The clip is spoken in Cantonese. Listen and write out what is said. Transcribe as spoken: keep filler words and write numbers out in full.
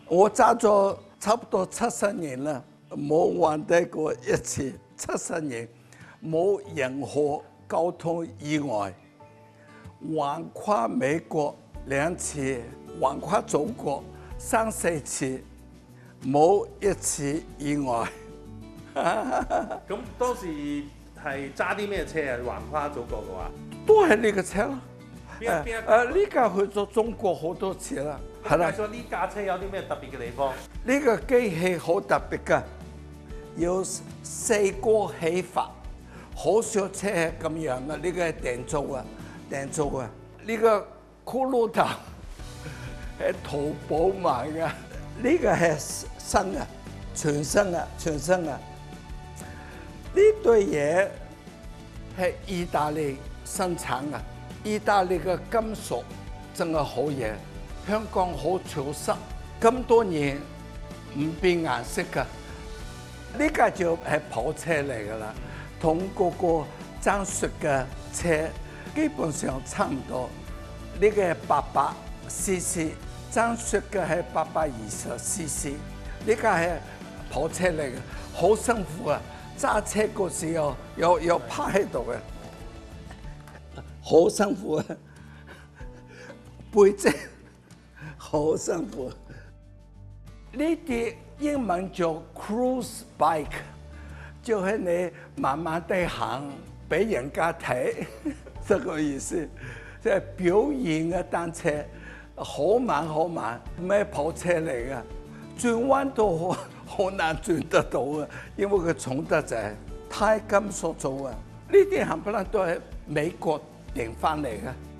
我揸咗差不多七十年啦，冇暈低過一次。七十年冇任何交通意外，橫跨美國兩次，橫跨祖國三四次，冇一次意外。 咁當時係揸啲咩車啊？橫跨祖國嘅話， 都係呢個車咯。 邊邊一誒呢架去咗中國好多次啦。係啦。 介紹呢架車有啲咩特別嘅地方？ 呢個機器好特別㗎，有四個起發，好少車係咁樣嘅。呢個係電造啊，電造啊。呢個骷髏頭係淘寶買嘅，呢個係新嘅，全新嘅，全新嘅。呢對嘢係意大利生產嘅，意大利嘅金屬真係好嘢。香港好潮濕，咁多年唔變顏色㗎。呢架就係跑車嚟㗎啦，同嗰個爭雪嘅車基本上差唔多。呢個係八百 C C， 爭雪嘅係八百二十 C C。呢架係跑車嚟嘅，好辛苦啊！揸車嗰時又又又趴喺度嘅，好辛苦啊！背脊好辛苦。呢啲英文叫 cruise bike， 就係你慢慢地行俾人家睇，這個意思。即係表演嘅單車，好慢好慢，咩跑車嚟嘅，轉彎都好好難轉得到啊，因為佢重得滯，鈦金屬做啊。呢啲冚唪唥都係美國訂翻嚟嘅。